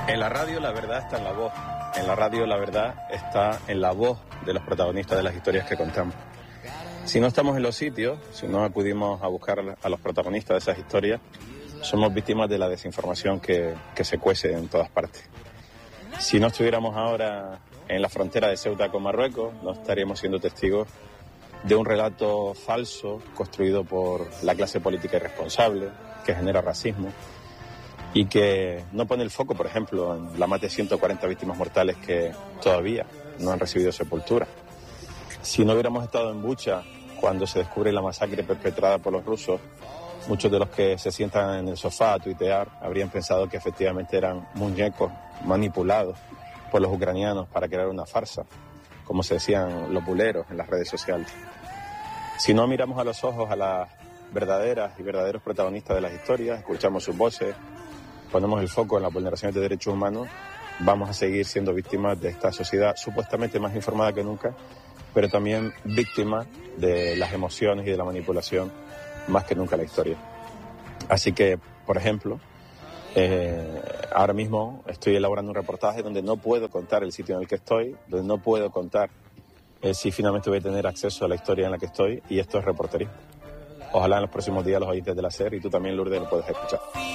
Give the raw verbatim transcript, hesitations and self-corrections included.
En la radio la verdad está en la voz. En la radio la verdad está en la voz de los protagonistas de las historias que contamos. Si no estamos en los sitios, si no acudimos a buscar a los protagonistas de esas historias, somos víctimas de la desinformación que, que se cuece en todas partes. Si no estuviéramos ahora en la frontera de Ceuta con Marruecos, no estaríamos siendo testigos de un relato falso construido por la clase política irresponsable, que genera racismo y que no pone el foco, por ejemplo, en la más de ciento cuarenta víctimas mortales que todavía no han recibido sepultura. Si no hubiéramos estado en Bucha cuando se descubre la masacre perpetrada por los rusos, muchos de los que se sientan en el sofá a tuitear habrían pensado que efectivamente eran muñecos manipulados por los ucranianos para crear una farsa, como se decían los buleros en las redes sociales. Si no miramos a los ojos a las verdaderas y verdaderos protagonistas de las historias, escuchamos sus voces, ponemos el foco en las vulneraciones de derechos humanos, vamos a seguir siendo víctimas de esta sociedad supuestamente más informada que nunca, pero también víctimas de las emociones y de la manipulación más que nunca en la historia. Así que, por ejemplo, eh, ahora mismo estoy elaborando un reportaje donde no puedo contar el sitio en el que estoy, donde no puedo contar eh, si finalmente voy a tener acceso a la historia en la que estoy, y esto es reporterismo. Ojalá en los próximos días los oyentes de la SER y tú también, Lourdes, lo puedas escuchar.